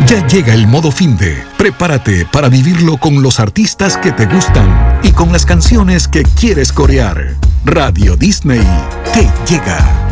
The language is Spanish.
Ya llega el modo finde. Prepárate para vivirlo con los artistas que te gustan y con las canciones que quieres corear. Radio Disney te llega.